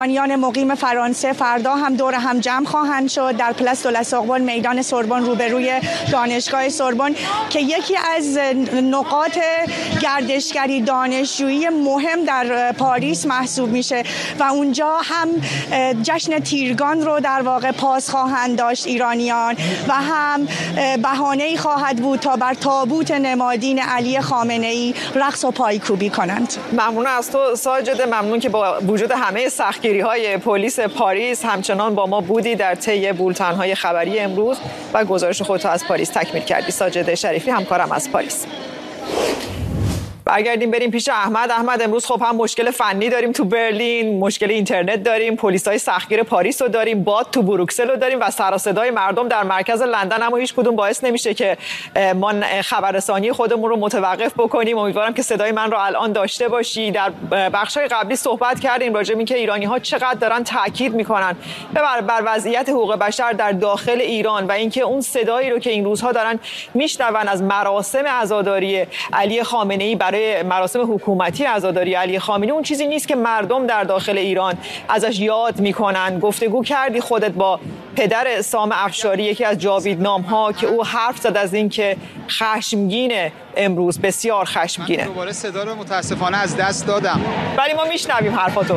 ایرانیان مقیم فرانسه فردا هم دور هم جمع خواهند شد در پلاس دولت‌سوربن میدان سوربن روبروی دانشگاه سوربن که یکی از نقاط گردشگری دانشجویی مهم در پاریس محسوب میشه و اونجا هم جشن تیرگان رو در واقع پاس خواهند داشت ایرانیان و هم بهانه‌ای خواهد بود تا بر تابوت نمادین علی خامنه‌ای رقص و پایکوبی کنند. ممنون از تو ساجد، ممنون که با وجود همه سختگیری‌های پلیس پاریس همچنان با ما بودی در طی بولتن‌های خبری امروز و گزارش خودت از پاریس تکمیل کردی. ساجد شریفی همکارم از پاریس. برگردیم بریم پیش احمد. امروز خب هم مشکل فنی داریم تو برلین، مشکل اینترنت داریم، پلیسای سختگیر پاریس رو داریم، باد تو بروکسل رو داریم و سر و صدای مردم در مرکز لندن، اما هیچ کدوم باعث نمیشه که ما خبررسانی خودمون رو متوقف بکنیم. امیدوارم که صدای من رو الان داشته باشی. در بخش‌های قبلی صحبت کردیم راجع به اینکه ایرانی‌ها چقدر دارن تاکید میکنن بر وضعیت حقوق بشر در داخل ایران و اینکه اون صدایی رو که این روزها دارن میشنون از مراسم عزاداری علی خامنه‌ای برای مراسم حکومتی عزاداری علی خامنه‌ای، اون چیزی نیست که مردم در داخل ایران ازش یاد میکنن. گفتگو کردی خودت با پدر سام افشاری، یکی از جاویدنام‌ها، که او حرف زد از این که خشمگینه، امروز بسیار خشمگینه. من دوباره صدا رو متاسفانه از دست دادم، ولی ما میشنویم حرفاتو.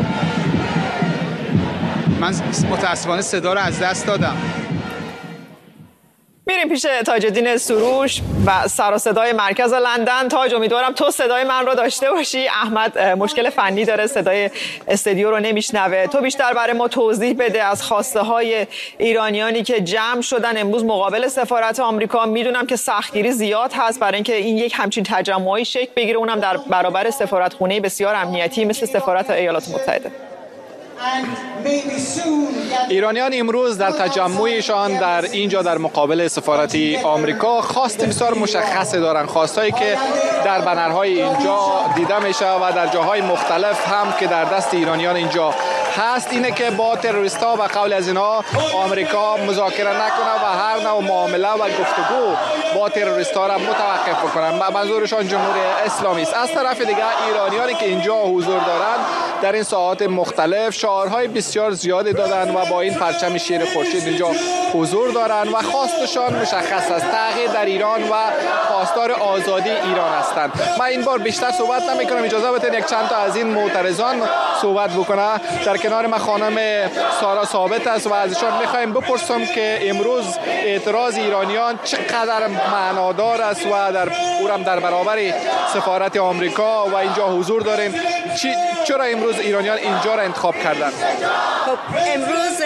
من متاسفانه صدا رو از دست دادم. میریم پیش تاج‌الدین سروش و سر و صدای مرکز لندن. تاج، امیدوارم تو صدای من رو داشته باشی. احمد مشکل فنی داره، صدای استودیو رو نمیشنوه. تو بیشتر برای ما توضیح بده از خواسته های ایرانیانی که جمع شدن امروز مقابل سفارت آمریکا. میدونم که سختگیری زیاد هست برای اینکه این یک همچین تجمعی شکل بگیره، اونم در برابر سفارتخونه بسیار امنیتی مثل سفارت ایالات متحده. ایرانیان امروز در تجمعشان در اینجا در مقابل سفارت آمریکا خواست بسیار مشخص دارن، خواستایی که در بنرهای اینجا دیده میشه و در جاهای مختلف هم که در دست ایرانیان اینجا هست، اینه که با تروریست‌ها و قول از اینا آمریکا مذاکره نکنه و هر نوع معامله و گفتگو با تروریست‌ها را متوقف بکنن. منظورشان جمهوری اسلامی است. از طرف دیگه ایرانیانی که اینجا حضور دارند در این ساعات مختلف شعارهای بسیار زیادی دادن و با این پرچم شیر خورشید اینجا حضور دارند و خواستشان مشخص است، تغییر در ایران و خواستار آزادی ایران هستند. من این بار بیشتر صحبت نمی‌کنم، اجازه بدید یک چند تا از این معترضان صحبت بکنه. در کنار ما خانم سارا ثابت است و ازشان می‌خوایم بپرسم که امروز اعتراض ایرانیان چقدر معنادار است و در برابر سفارت آمریکا و اینجا حضور دارین. چرا امروز ایرانیان اینجا را انتخاب کردند؟ خب امروز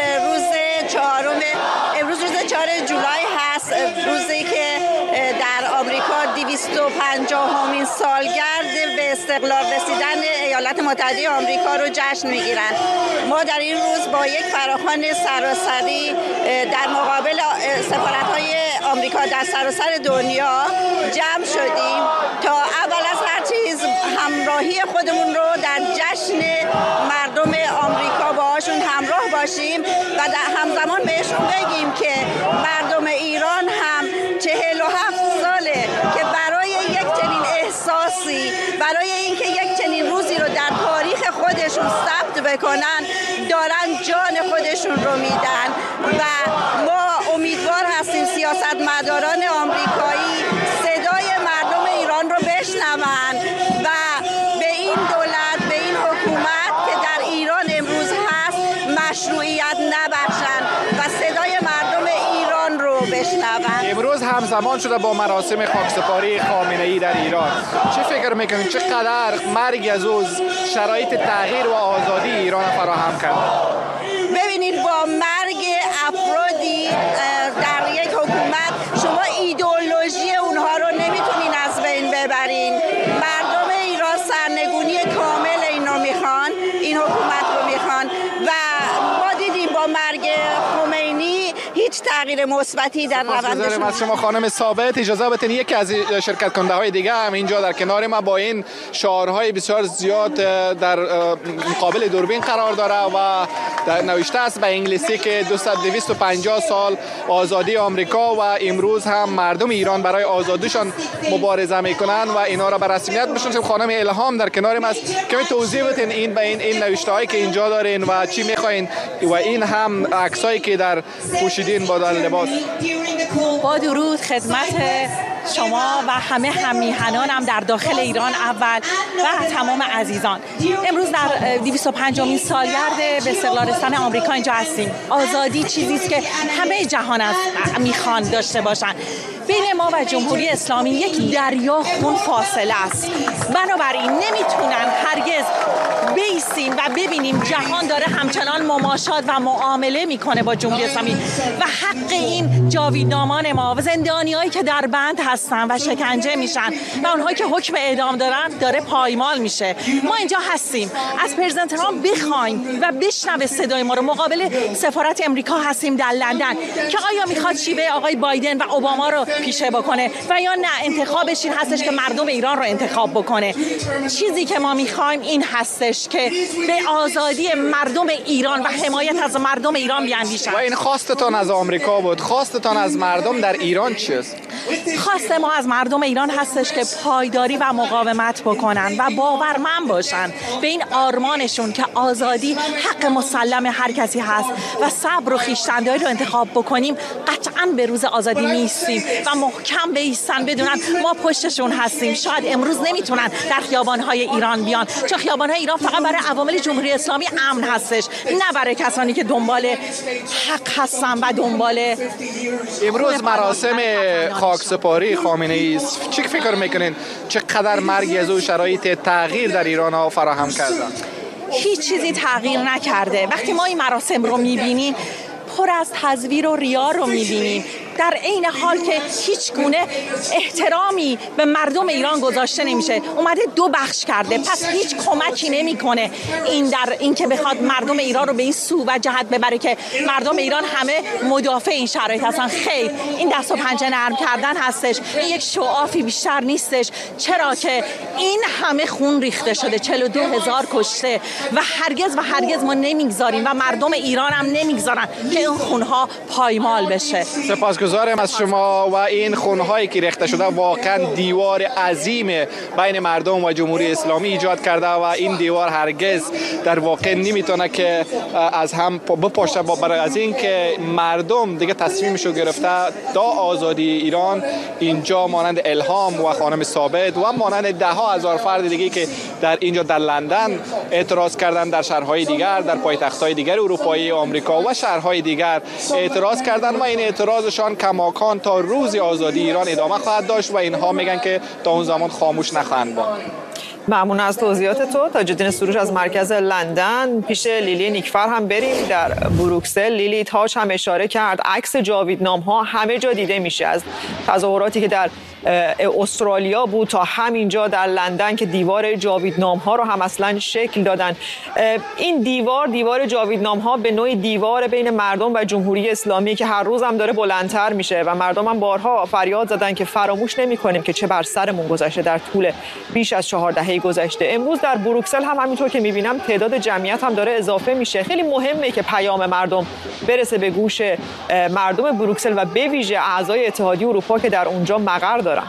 روز 4 جولای هست، روزی که در آمریکا 250مین سالگرد به استقلال رسیدن ایالات متحده آمریکا رو جشن میگیرن. ما در این روز با یک فراخوان سراسری در مقابل سفارت‌های آمریکا در سراسر دنیا جمع شدیم تا اول از هر چیز همراهی خودمون رو در جشن مردم آمریکا باهاشون همراه باشیم و در همزمان بهشون بگیم که مردم ایران هم 47 ساله که برای یک چنین احساسی، برای اینکه یک چنین روزی رو در تاریخ خودشون ثبت بکنن، دارن جان خودشون رو میدن و ما امیدوار هستیم سیاستمداران آمریکایی صدای مردم ایران رو بشنون و به این دولت، به این حکومت که در ایران امروز هست مشروعیت نبخشن و صدای مردم ایران رو بشنون. امروز همزمان شده با مراسم خاکسپاری خامنه‌ای در ایران. چه فکر میکنید چقدر مرگ از او شرایط تغییر و آزادی ایران فراهم کرد؟ ببینید با مرگ افرادی در یک حکومت شما ایدئولوژی اونها رو نمیتونین از بین ببرین. مردم ایران سرنگونی کامل اینو میخوان، این حکومت رو میخوان و ما دیدیم با مرگ خمینی هیچ تغییر مثبتی در روندشون. از شما خانم ثابت. اجازه بدین یکی از شرکت کننده های دیگه هم اینجا در کنار ما با این شعارهای بسیار زیاد در مقابل دوربین قرار داره و در نوشته است به انگلیسی که 250 سال آزادی آمریکا و امروز هم مردم ایران برای آزادیشان مبارزه میکنن و اینا را به رسمیت میشناسیم. خانم الهام در کنار ما است. کمی توضیح بدین این نوشته هایی که اینجا دارین و چی میخواین و این هم عکسایی که در پوشیدین با لباس. با درود خدمت شما و همه همیهنانم در داخل ایران اول و تمام عزیزان. امروز در 205مین سالگرد به استقلال رسیدن آمریکا اینجا هستیم. آزادی چیزی است که همه جهان میخوان داشته باشن. بین ما و جمهوری اسلامی یک دریا خون فاصله است. بنابراین نمیتونن هرگز بیسیم و ببینیم جهان داره همچنان مماشات و معامله میکنه با جمهوری اسلامی و حق این جاویدنامان ما و زندانیایی که در بند هستن و شکنجه میشن و اونهایی که حکم اعدام دارن داره پایمال میشه. ما اینجا هستیم از پرزیدنت ترامپ بخوایم و بشنوه صدای ما رو. مقابل سفارت امریکا هستیم در لندن که آیا میخواد شیوه آقای بایدن و اوباما رو پیشه بکنه و یا نه انتخابش این هستش که مردم ایران رو انتخاب بکنه. چیزی که ما میخوایم این هستش که به آزادی مردم ایران و حمایت از مردم ایران بیاندیشن. و این خواستتان از آمریکا بود، خواستتان از مردم در ایران چیست؟ خواست ما از مردم ایران هستش که پایداری و مقاومت بکنن و باورمند باشن به این آرمانشون که آزادی حق مسلم هر کسی هست و صبر و خویشتنداری رو انتخاب بکنیم. قطعاً به روز آزادی میستیم و محکم بایستن بدونن ما پشتشون هستیم. شاید امروز نمیتونن در خیابان‌های ایران بیان چون خیابان‌های ایران فقط برای عوامل جمهوری اسلامی امن هستش، نه برای کسانی که دنبال حق هستن و دنبال. امروز مراسم خاکسپاری خامنه‌ای است. چی فکر میکنین چقدر مرگ از او شرایط تغییر در ایران فراهم کردن؟ هیچ چیزی تغییر نکرده. وقتی ما این مراسم رو میبینیم پر از تزویر و ریا رو میبینیم در عین حال که هیچ گونه احترامی به مردم ایران گذاشته نمیشه. اومده دو بخش کرده، پس هیچ کمکی نمیکنه این در این که بخواد مردم ایران رو به این سو و جهت ببره که مردم ایران همه مدافع این شرایط هستن. خیر، این دست و پنجه نرم کردن هستش. این یک شعافی بیشتر نیستش. چرا که این همه خون ریخته شده، 42,000 کشته و هرگز ما نمیگذاریم و مردم ایران هم نمیگذارن که این خونها پایمال بشه. سپاسگزارم از شما. و این خونهایی که ریخته شده واقعا دیوار عظیم بین مردم و جمهوری اسلامی ایجاد کرده و این دیوار هرگز در واقع نمیتونه که از هم بپاشه. برای از این که مردم دیگه تصمیمشو گرفته تا آزادی ایران. اینجا مانند الهام و خانم ثابت و مانند ده ها هزار فرد دیگه که در اینجا در لندن اعتراض کردن، در شهرهای دیگر، در پایتخت‌های دیگر اروپایی، آمریکا و شهرهای دیگر اعتراض کردن و این اعتراضشان کماکان تا روز آزادی ایران ادامه خواهد داشت و اینها میگن که تا اون زمان خاموش نخواهند ماند. ممنون از توضیحات تو. تاج‌الدین سروش از مرکز لندن. پیش لیلی نیکفر هم بریم در بروکسل. لیلی، تاج هم اشاره کرد عکس جاویدنام ها همه جا دیده میشه، از تظاهراتی که در استرالیا بود تا همینجا در لندن که دیوار جاویدنام ها رو هم اصلا شکل دادن. این دیوار جاویدنام ها به نوعی دیوار بین مردم و جمهوری اسلامی که هر روز هم داره بلندتر میشه و مردم هم بارها فریاد زدن که فراموش نمی‌کنیم که چه بر سرمون گذشته در طول بیش از 4 دهه گذشته. امروز در بروکسل هم همینطور که می‌بینم تعداد جمعیت هم داره اضافه میشه. خیلی مهمه که پیام مردم برسه به گوش مردم بروکسل و به ویژه اعضای اتحادیه اروپا که در اونجا مقر دارن.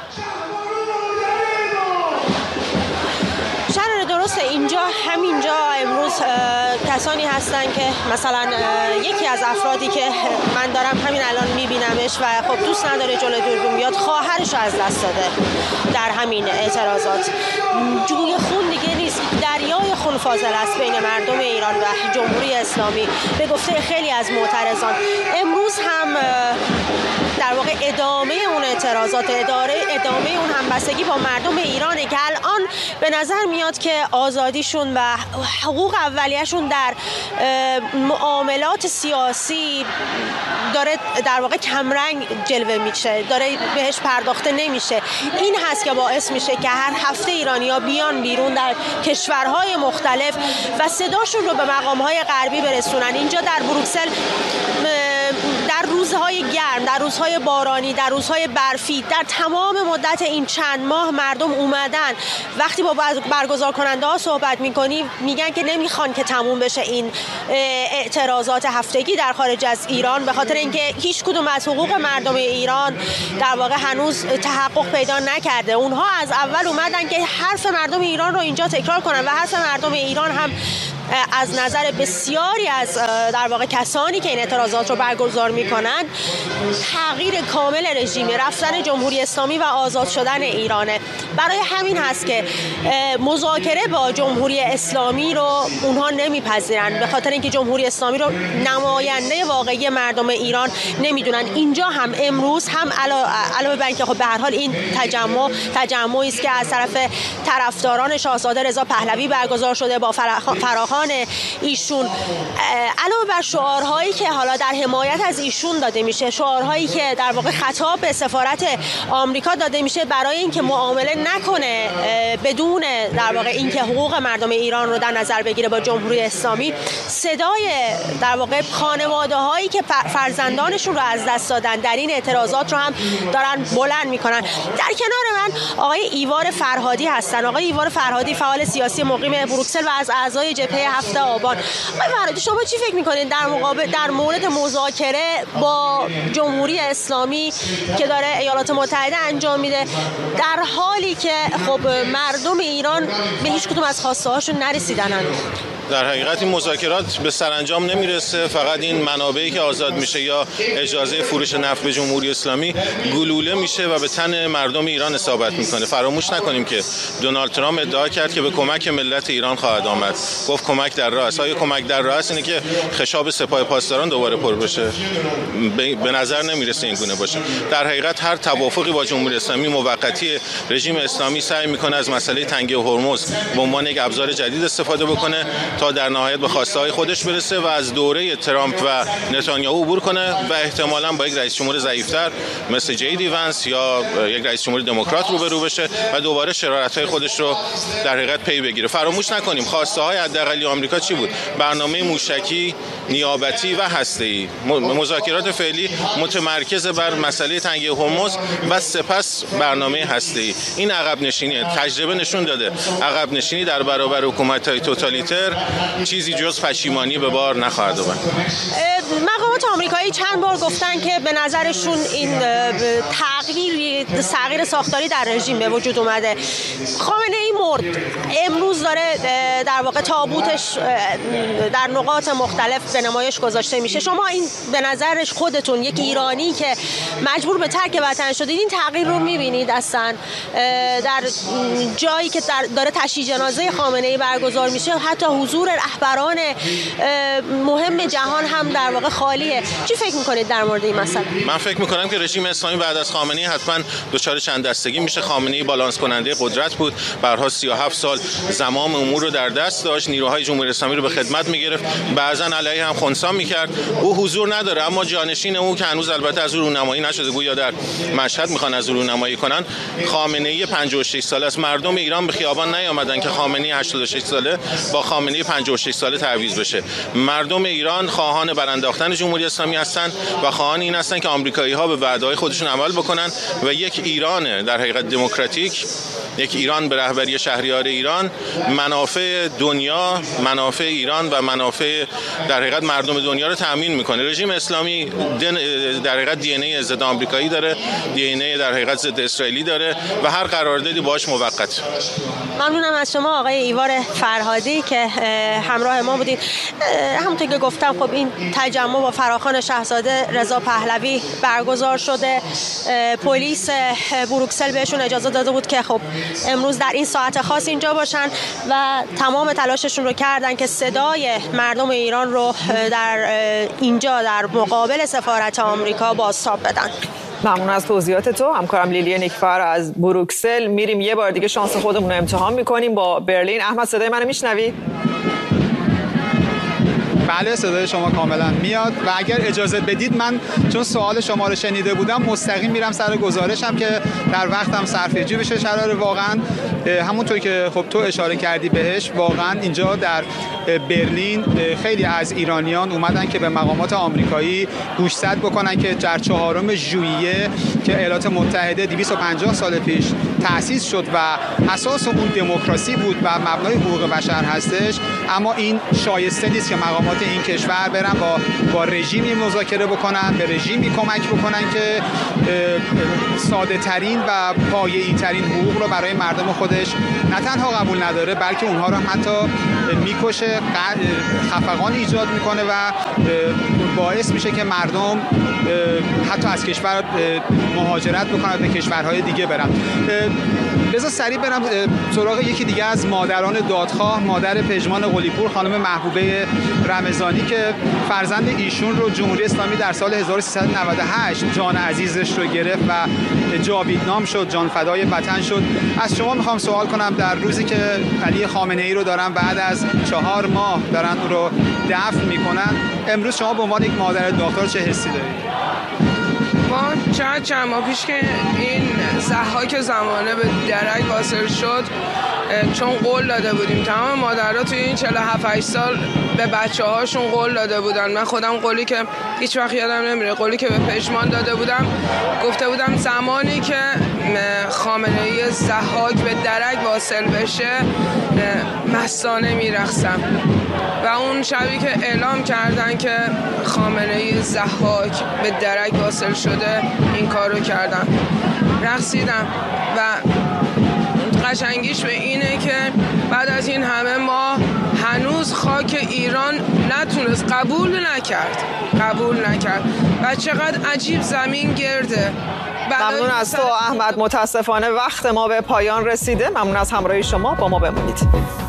درسته، همینجا امروز کسانی هستن که مثلا یکی از افرادی که من دارم همین الان میبینمش و خب دوست نداره جلوی دوربین بیاد، خواهرش رو از دست داده در همین اعتراضات. جوی خون دیگه نیست، دریای خون فاضل است بین مردم ایران و جمهوری اسلامی به گفته خیلی از معترضان. امروز هم در واقع ادامه اون اعتراضات، ادامه اون همبستگی با مردم ایرانه که الان به نظر میاد که آزادیشون و حقوق اولیه‌شون در معاملات سیاسی داره در واقع کمرنگ جلوه میشه، داره بهش پرداخته نمیشه. این هست که باعث میشه که هر هفته ایرانی‌ها بیان بیرون در کشورهای مختلف و صداشون رو به مقام‌های غربی برسونن. اینجا در بروکسل در روزهای گرم، در روزهای بارانی، در روزهای برفی، در تمام مدت این چند ماه مردم اومدن. وقتی با برگزار کننده ها صحبت میکنیم میگن که نمیخوان که تموم بشه این اعتراضات هفتگی در خارج از ایران، به خاطر اینکه هیچ کدوم از حقوق مردم ایران در واقع هنوز تحقق پیدا نکرده. اونها از اول اومدن که حرف مردم ایران رو اینجا تکرار کنن و حرف مردم ایران هم از نظر بسیاری از در واقع کسانی که این اعتراضات رو برگزار میکنن تغییر کامل رژیم، رفتن جمهوری اسلامی و آزاد شدن ایرانه. برای همین هست که مذاکره با جمهوری اسلامی رو اونها نمیپذیرن، به خاطر اینکه جمهوری اسلامی رو نماینده واقعی مردم ایران نمیدونن. اینجا هم امروز هم علاوه بر اینکه خب به هر حال این تجمعی است که از طرف طرفداران شاهزاده رضا پهلوی برگزار شده با فراخوان ایشون، علاوه بر شعارهایی که حالا در حمایت از ایشون داده میشه، شعارهایی که در واقع خطاب به سفارت آمریکا داده میشه برای اینکه معامله نکنه بدون در واقع اینکه حقوق مردم ایران رو در نظر بگیره با جمهوری اسلامی، صدای در واقع خانواده هایی که فرزندانشون رو از دست دادن در این اعتراضات رو هم دارن بلند میکنن. در کنار من آقای ایوار فرهادی هستن. آقای ایوار فرهادی فعال سیاسی مقیم بروکسل و از اعضای جبهه 7 آبان. آقای فرهادی، شما چی فکر میکنید در مورد مذاکره با جمهوری اسلامی که داره ایالات متحده انجام میده، در حالی که خب مردم ایران به هیچ کدوم از خواسته هاشون نرسیدن هنوز؟ در حقیقت این مذاکرات به سرانجام نمیرسه. فقط این منابعی که آزاد میشه یا اجازه فروش نفت به جمهوری اسلامی گلوله میشه و به تن مردم ایران اصابت میکنه. فراموش نکنیم که دونالد ترامپ ادعا کرد که به کمک ملت ایران خواهد آمد. گفت کمک در راه است. آیا کمک در راه است اینه که خشاب سپاه پاسداران دوباره پر بشه؟ به نظر نمیرسه این گونه باشه. در حقیقت هر توافقی با جمهوری اسلامی موقتی، رژیم اسلامی سعی میکنه از مسئله تنگه هرمز به عنوان یک ابزار جدید استفاده بکنه تا در نهایت به خواسته‌های خودش برسه و از دوره ترامپ و نتانیاهو عبور کنه و احتمالاً با یک رئیس جمهور ضعیف‌تر مثل جی دی ونس یا یک رئیس جمهور دموکرات روبرو بشه و دوباره شرارت‌های خودش رو در حقیقت پی بگیره. فراموش نکنیم خواسته‌های حداقلی آمریکا چی بود؟ برنامه موشکی، نیابتی و هسته‌ای. مذاکرات فعلی متمرکز بر مسئله تنگه هرمز و سپس برنامه هسته‌ای. این عقب نشینیه. تجربه نشون داده عقب نشینی در برابر حکومت‌های توتالیتر چیزی جز پشیمانی به بار نخواهد آورد. مقامات آمریکایی چند بار گفتن که به نظرشون این تغییر ساختاری در رژیم به وجود اومده. خامنه ای مرد، امروز داره در واقع تابوتش در نقاط مختلف به نمایش گذاشته میشه. شما این به نظرش خودتون یک ایرانی که مجبور به ترک وطن شدید این تغییر رو میبینید اصلا در جایی که داره تشییع جنازه خامنه ای برگزار میشه حتی حضور رهبران مهم جهان هم در واقع خالیه؟ چی فکر میکنید در مورد این مسئله؟ من فکر میکنم که رژیم اسلامی بعد از خامنه‌ای حتما دچار چند دستگی میشه. خامنه‌ای بالانس کننده قدرت بود، به هر حال 37 سال زمام امور رو در دست داشت، نیروهای جمهوری اسلامی رو به خدمت میگرفت، بعضا علیه هم خنثی میکرد. او حضور نداره، اما جانشین او که هنوز البته از او رونمایی نشده، گویا در مشهد میخوان از او رونمایی کنن، خامنه‌ای 56 ساله است. مردم ایران به خیابان نیامدن که خامنه‌ای 86 ساله با خامنه‌ای 56 ساله تعویض بشه. مردم ایران خواهان برانداختن جمهوری اسلامی هستند و خواهان این هستند که آمریکایی‌ها به وعده‌های خودشون عمل بکنن و یک ایران در حقیقت دموکراتیک، یک ایران به رهبری شهریار ایران، منافع دنیا، منافع ایران و منافع در حقیقت مردم دنیا رو تضمین میکنه. رژیم اسلامی در حقیقت دی ان ای ضد آمریکایی داره، دی ان ای در حقیقت ضد اسرائیلی داره و هر قراردادی باهاش موقت. ممنونم از شما آقای ایوار فرهادی که همراه ما بودید. همونطور که گفتم خب این تجمع با فراخوان شاهزاده رضا پهلوی برگزار شده. پلیس بروکسل بهشون اجازه داده بود که خب امروز در این ساعت خاص اینجا باشن و تمام تلاششون رو کردن که صدای مردم ایران رو در اینجا در مقابل سفارت آمریکا بازتاب بدن. ممنون از توضیحات تو. همکارم لیلی نیکفر از بروکسل. میریم یه بار دیگه شانس خودمون رو امتحان میکنیم با برلین. احمد صدای منو میشنوی؟ بله صدای شما کاملا میاد و اگر اجازه بدید من چون سوال شما رو شنیده بودم مستقیم میرم سر گزارشم که در وقتم صرفه‌جویی بشه. شرار واقعا همونطور که خب تو اشاره کردی بهش، واقعا اینجا در برلین خیلی از ایرانیان اومدن که به مقامات آمریکایی گوشزد بکنن که در 4 ژوئیه که ایالات متحده 250 سال پیش تأسیس شد و اساس اون دموکراسی بود و مبنای حقوق بشر هستش، اما این شایسته نیست که مقامات این کشور برن با رژیمی مذاکره بکنن، به رژیمی کمک بکنن که ساده ترین و پایه‌ای ترین حقوق رو برای مردم خودش نه تنها قبول نداره بلکه اونها رو حتی میکشه، خفقان ایجاد میکنه و باعث میشه که مردم حتی از کشور مهاجرت بکنن به کشورهای دیگه برن. بذار سریع برم سراغ یکی دیگه از مادران دادخواه، مادر پژمان قلی‌پور، خانم محبوبه رمضانی که فرزند ایشون رو جمهوری اسلامی در سال 1398 جان عزیزش رو گرفت و جاویدنام شد، جان فدای وطن شد. از شما میخوام سوال کنم در روزی که علی خامنه‌ای رو دارن بعد از 4 ماه دارن اون رو دفن میکنن، امروز شما به عنوان یک مادر دادخواه چه حسی دارید؟ ما چند ماه پیش که این ضحاک زمانه به درک واصل شد، چون قول داده بودیم تمام مادرها توی این 47-8 سال به بچه هاشون قول داده بودن. من خودم قولی که هیچ وقت یادم نمیره، قولی که به پژمان داده بودم، گفته بودم زمانی که خامنه‌ای ضحاک به درک واصل بشه مستانه میرقصم و اون شبی که اعلام کردن که خامنه‌ای ضحاک به درک واصل شده این کارو کردم، رقصیدم و قشنگیش به اینه که بعد از این همه ماه هنوز خاک ایران نتونست قبول نکرد و چقدر عجیب زمین گرده. ممنون از تو احمد. متاسفانه وقت ما به پایان رسیده. ممنون از همراهی شما، با ما بمونید.